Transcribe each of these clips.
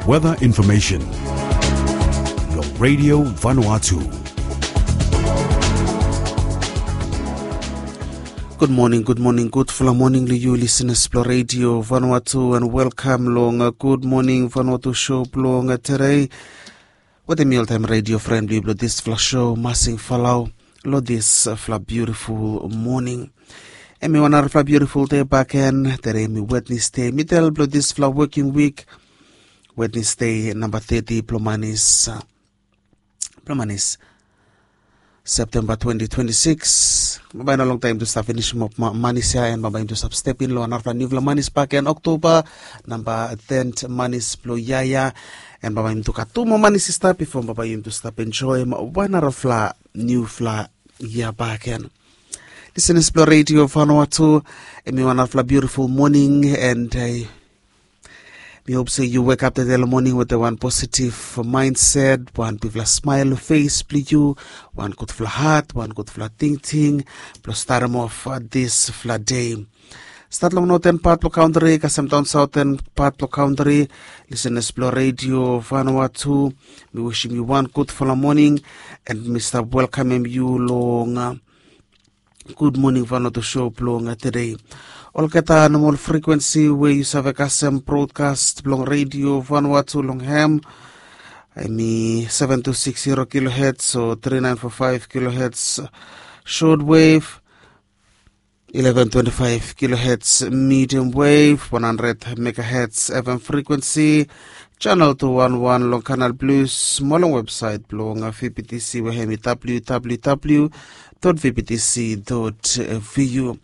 weather information. Your Radio Vanuatu. Good morning, good full morning to you listeners Plo Radio Vanuatu and welcome long good morning Vanuatu show plong today. What a mealtime radio friendly blo this flash show massing falau lo this fla beautiful morning. And me one fla beautiful day back end today me Wednesday middle blo this fla working week Wednesday number 30 plomanis September 2026. Mabay na long time to stop finish mo manis ya and mabay to stop step in lo anarfa nivla manis back in October number 10th manis plo yaya and mabay to katumo manis stop before mabay to stop enjoy one arafla new fla ya back in. This is Plo Radio Vanuatu and me one arafla beautiful morning and we hope so you wake up today morning with the one positive mindset, one with a smile face, please you, one good fla heart, one good fla ting, plus start off this fla day. Start long northern part of country, kasam down southern part of country, listen to Plo Radio Vanuatu. We wishing you one good fla morning and Mr. welcoming you long good morning Vanuatu show plong today. All kata normal frequency where you have a custom broadcast long radio Vanuatu long ham. I mean 7260 kilohertz or 3945 kilohertz short wave, 1125 kilohertz medium wave, 100 megahertz FM frequency, channel 211 long canal blues, small website long VPTC where hemi www.vptc.vu.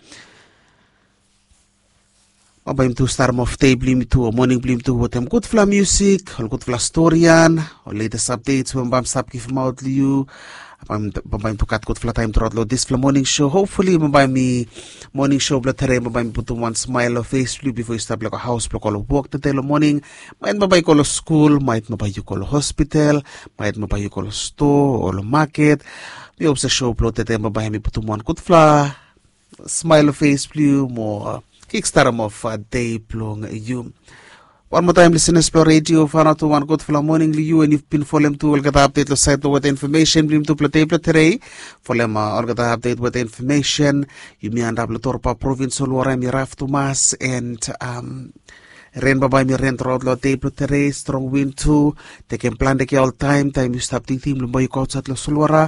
Mabay to start off day blim to morning blim to what good fla music, all good fla storyan, or latest updates when bam stop give out you. Mabay to cut good fla time to road this fla morning show. Hopefully mabay me morning show bla tere mabay put one smile of face blue before you start like a house blo call walk the telo morning. Might mabay call school, might mabay you call hospital, might mabay you call store or market. We hope the show blo tere mabay me put one good fla smile of face blue more. Kickstart off a day plong you. One more time, listeners, Plo Radio, Vanuatu, one good full morning you, and you've been following to all get update the site with information, blim to plate today. Follow all get update with information. You may end up Torpa province, Olora, Miraf Tomas, and rain by me rent road lot day today, strong wind too. They can plan the all time you stop the team, Lumboy outside Los Solwara.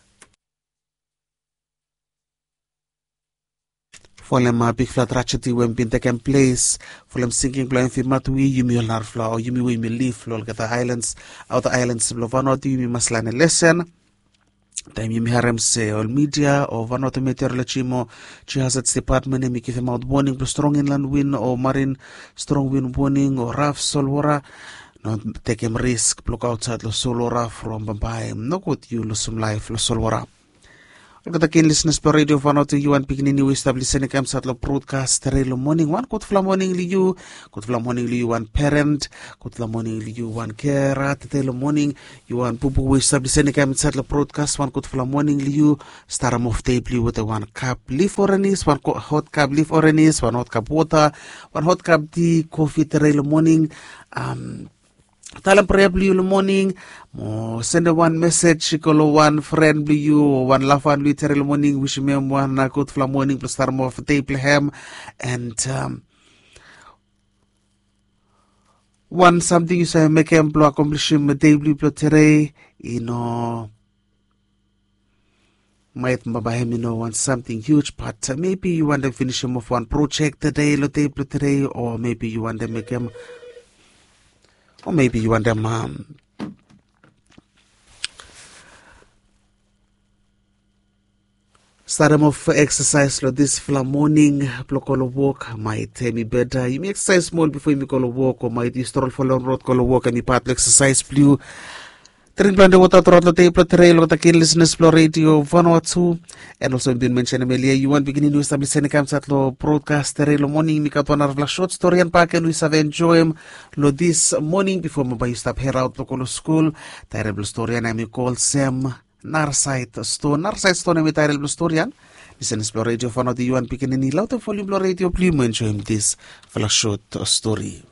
Folem big flat ratchet when been taken place. Folem sinking blind fimatui, you may lar flow, you may leave flow get the islands, outer islands, Vanuatu, you must learn a lesson. Time you may harem say all media or Vanuatu meteorology, Hazards department, and make them out warning plus strong inland wind or marine strong wind warning or rough solwara. Not take him risk, block outside Los Solwara from Bambai. No good you lose some life, Los Solwara. Again, listeners, Plo Radio Vanuatu, you and beginning new establishing a at the broadcast Relo morning. One good fla morning you, good fla morning you one parent, good fla morning you one carer, Telo morning, you one Bubu establishing a at the broadcast, one good fla morning you, start off table with a one cup leaf oranges, one hot cup leaf oranges, one hot cup water, one hot cup tea, coffee Relo morning, Talam prayer blue morning, send one message, call one friend blue, one laugh and literal morning, wish me one good fla morning plus start of table ham, and one something you say make him blow accomplishing a table today, might mabahim want something huge, but maybe you want to finish him off one project today, or maybe you want to make him. Or maybe you want them start them off exercise this fla morning, call a walk, might be better. You may exercise small before you call a walk, or might you stroll for long road, call a walk, and you part exercise blue. Drink plenty water throughout the day, trail with the key listeners, Plo Radio Vanuatu, and also been mentioned earlier. You want beginning to establish any camps at lo broadcast Relo morning, make out one of the short story and pack, and we have enjoy him lo this morning before you stop here out to school. Terrible story, and I call Sam Narsite Stone with terrible story. Listen, Plo Radio Vanuatu, you want beginning loud volume Plo Radio, please enjoy him this for a short story.